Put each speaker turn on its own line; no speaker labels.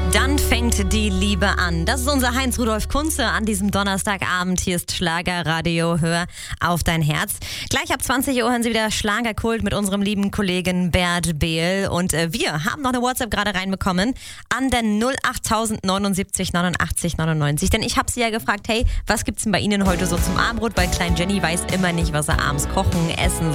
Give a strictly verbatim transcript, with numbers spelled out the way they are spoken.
Dann fängt die Liebe an. Das ist unser Heinz-Rudolf Kunze an diesem Donnerstagabend. Hier ist Schlagerradio, hör auf dein Herz. Gleich ab zwanzig Uhr hören Sie wieder Schlagerkult mit unserem lieben Kollegen Bert Behl. Und äh, wir haben noch eine WhatsApp gerade reinbekommen an der null acht neunundsiebzig neunundachtzig neunundneunzig. Denn ich habe Sie ja gefragt, hey, was gibt's denn bei Ihnen heute so zum Abendbrot? Weil Klein Jenny weiß immer nicht, was er abends kochen, essen